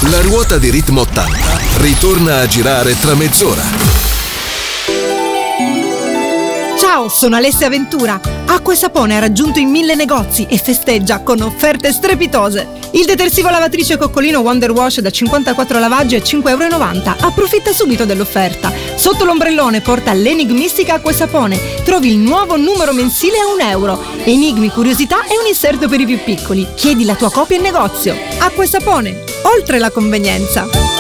La ruota di Ritmo 80 ritorna a girare tra mezz'ora. Ciao, sono Alessia Ventura. Acqua e Sapone ha raggiunto i 1000 negozi e festeggia con offerte strepitose. Il detersivo lavatrice Coccolino Wonder Wash da 54 lavaggi a €5,90. Approfitta subito dell'offerta. Sotto l'ombrellone porta l'enigmistica Acqua e Sapone. Trovi il nuovo numero mensile a €1. Enigmi, curiosità e un inserto per i più piccoli. Chiedi la tua copia in negozio. Acqua e Sapone, oltre la convenienza.